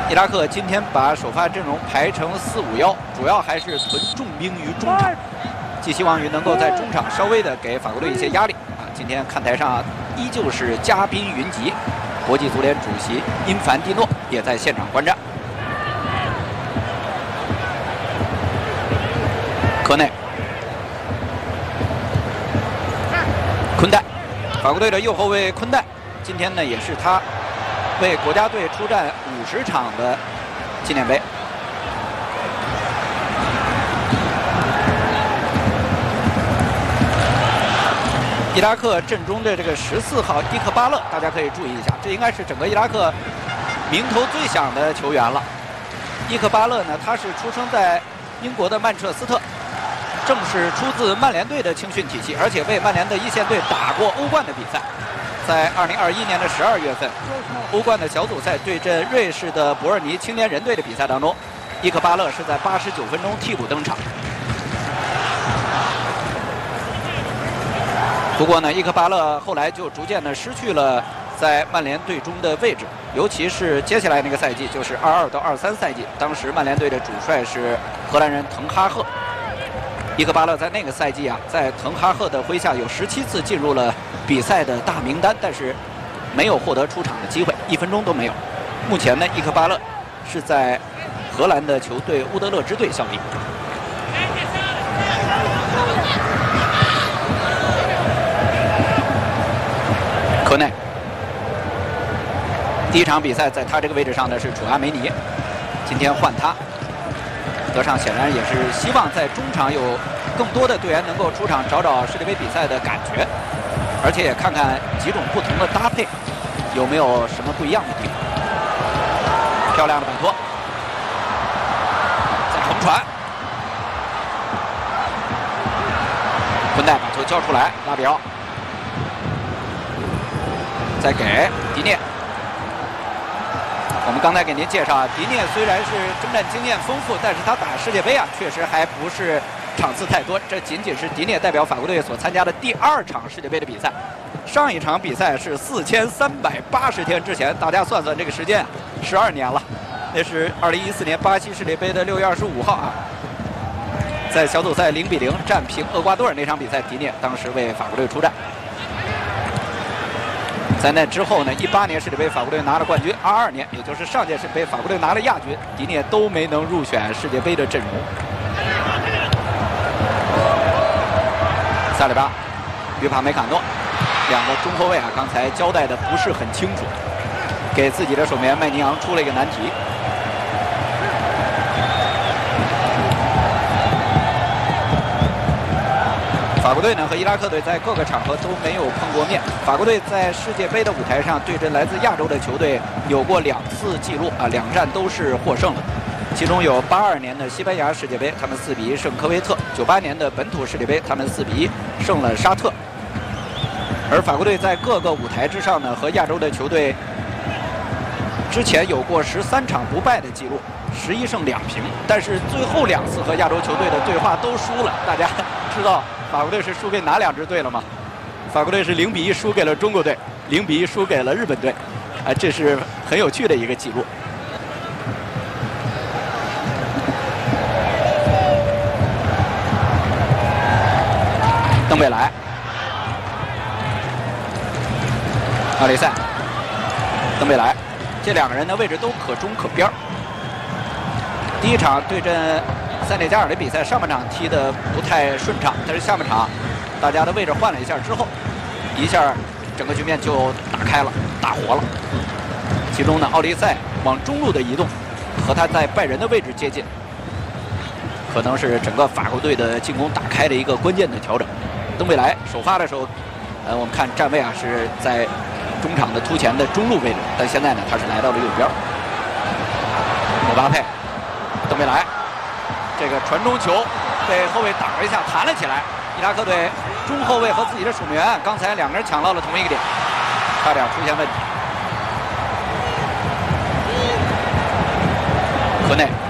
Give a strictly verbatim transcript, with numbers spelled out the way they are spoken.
伊拉克今天把首发阵容排成四五幺，主要还是存重兵于中场，寄希望于能够在中场稍微的给法国队一些压力啊。今天看台上依旧是嘉宾云集，国际足联主席因凡蒂诺也在现场观战。科内、昆代，法国队的右后卫昆代，今天呢也是他为国家队出战五十场的纪念碑。伊拉克阵中的这个十四号伊克巴勒，大家可以注意一下，这应该是整个伊拉克名头最响的球员了。伊克巴勒呢，他是出生在英国的曼彻斯特，正是出自曼联队的青训体系，而且为曼联的一线队打过欧冠的比赛。在二零二一年的十二月份，欧冠的小组赛对阵瑞士的伯尔尼青年人队的比赛当中，伊克巴勒是在八十九分钟替补登场。不过呢，伊克巴勒后来就逐渐的失去了在曼联队中的位置，尤其是接下来那个赛季，就是二二到二三赛季，当时曼联队的主帅是荷兰人滕哈赫。伊克巴勒在那个赛季啊，在滕哈赫的麾下有十七次进入了比赛的大名单，但是没有获得出场的机会，一分钟都没有。目前呢，伊克巴勒是在荷兰的球队乌德勒支队效力。科内，第一场比赛在他这个位置上的是楚阿梅尼，今天换他。德尚显然也是希望在中场有更多的队员能够出场，找找世界杯比赛的感觉，而且也看看几种不同的搭配有没有什么不一样的地方。漂亮的摆脱，再横传，昆代把球交出来，拉比奥，再给迪涅。我们刚才给您介绍，迪涅虽然是征战经验丰富，但是他打世界杯啊，确实还不是场次太多。这仅仅是迪涅代表法国队所参加的第二场世界杯的比赛，上一场比赛是四千三百八十天之前，大家算算这个时间，十二年了。那是二零一四年巴西世界杯的六月二十五号啊，在小组赛零比零战平厄瓜多尔那场比赛，迪涅当时为法国队出战。在那之后呢，一八年世界杯法国队拿了冠军，二二年也就是上届世界杯法国队拿了亚军，迪涅都没能入选世界杯的阵容。萨里巴、约帕梅卡诺两个中后卫啊，刚才交代的不是很清楚，给自己的守门员麦尼昂出了一个难题。法国队呢和伊拉克队在各个场合都没有碰过面。法国队在世界杯的舞台上对阵来自亚洲的球队有过两次记录啊，两战都是获胜的。其中有八二年的西班牙世界杯，他们四比一胜科威特；九八年的本土世界杯，他们四比一胜了沙特。而法国队在各个舞台之上呢，和亚洲的球队之前有过十三场不败的记录，十一胜两平。但是最后两次和亚洲球队的对话都输了，大家知道法国队是输给哪两支队了吗？法国队是零比一输给了中国队，零比一输给了日本队，啊，这是很有趣的一个记录。登贝莱、奥利塞、登贝莱，这两个人的位置都可中可边。第一场对阵塞内加尔的比赛，上半场踢得不太顺畅，但是下半场大家的位置换了一下之后，一下整个局面就打开了，打活了。其中呢，奥利塞往中路的移动和他在拜仁的位置接近，可能是整个法国队的进攻打开的一个关键的调整。登贝莱首发的时候，呃，我们看站位啊是在中场的突前的中路位置，但现在呢，他是来到了右边。姆巴佩、登贝莱。这个传中球被后卫挡了一下，弹了起来。伊拉克队中后卫和自己的守门员刚才两个人抢到了同一个点，差点出现问题。科内。